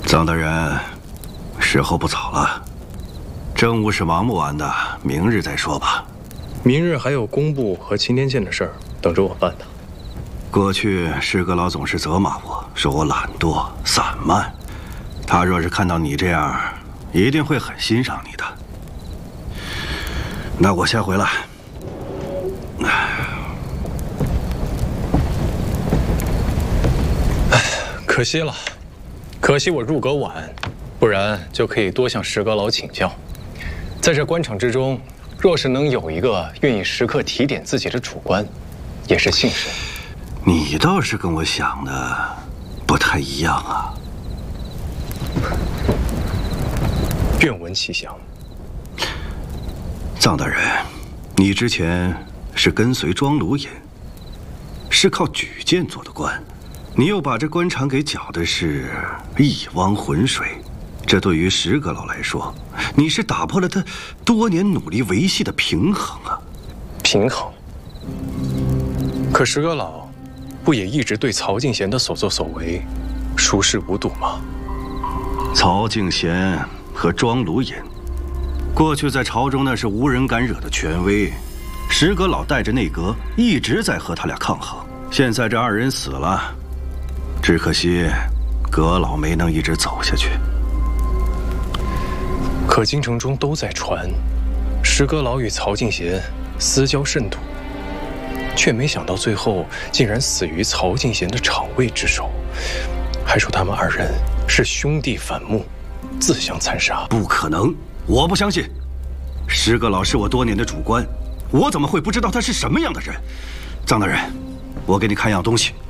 臧大人，时候不早了，政务是忙不完的，明日再说吧。 明日还有工部和钦天监的事儿等着我办呢。 过去师阁老总是责骂我，说我懒惰散漫。他若是看到你这样，一定会很欣赏你的。那我先回来。 可惜了，可惜我入阁晚，不然就可以多向石阁老请教。在这官场之中，若是能有一个愿意时刻提点自己的主官，也是幸事。 你倒是跟我想的不太一样啊。 愿闻其详。 臧大人，你之前是跟随庄卢隐，是靠举荐做的官，你又把这官场给搅的是一汪浑水，这对于石阁老来说，你是打破了他多年努力维系的平衡啊。 平衡。可石阁老不也一直对曹敬贤的所作所为熟视无睹吗？ 曹敬贤和庄卢隐，过去在朝中那是无人敢惹的权威，石阁老带着内阁一直在和他俩抗衡。现在这二人死了，只可惜阁老没能一直走下去。 可京城中都在传，石阁老与曹敬贤私交甚笃，却没想到最后竟然死于曹敬贤的厂卫之手，还说他们二人是兄弟反目，自相残杀。 不可能，我不相信。石阁老是我多年的主官，我怎么会不知道他是什么样的人？臧大人，我给你看样东西。